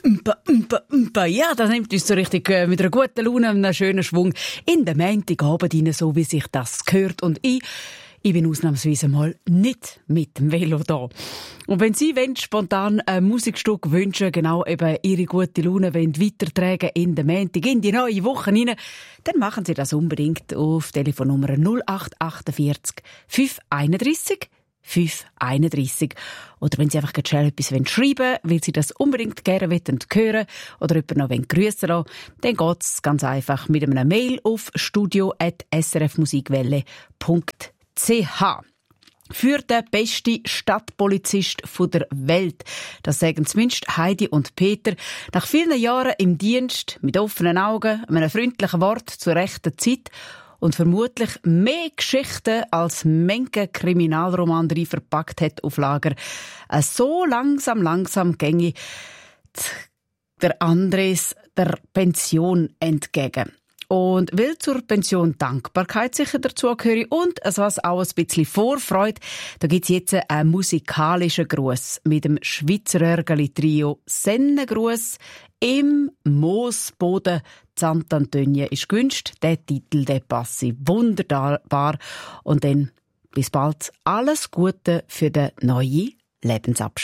Ja, das nimmt uns so richtig mit einer guten Laune und einem schönen Schwung in den Montagabend rein, so wie sich das gehört. Und ich bin ausnahmsweise mal nicht mit dem Velo da. Und wenn Sie spontan ein Musikstück wünschen, genau eben Ihre gute Laune weitertragen in den Montag, in die neue Woche rein, dann machen Sie das unbedingt auf Telefonnummer 0848 531 531. Oder wenn Sie einfach schnell etwas schreiben wollen, weil Sie das unbedingt gerne hören oder jemanden noch grüssen lassen, dann geht es ganz einfach mit einem Mail auf studio@srfmusikwelle.ch. Für den besten Stadtpolizist der Welt. Das sagen zumindest Heidi und Peter. Nach vielen Jahren im Dienst, mit offenen Augen, einem freundlichen Wort zur rechten Zeit und vermutlich mehr Geschichten als manche Kriminalroman drin verpackt hat auf Lager. So langsam gänge der Andres der Pension entgegen. Und weil zur Pension Dankbarkeit sicher dazugehört und was auch ein bisschen Vorfreude, da gibt's jetzt einen musikalischen Gruß mit dem Schweizer Örgeli-Trio Sennengruß im Moosboden Sant'Antonia ist gewünscht. Der Titel, der passt wunderbar. Und dann bis bald. Alles Gute für den neuen Lebensabschnitt.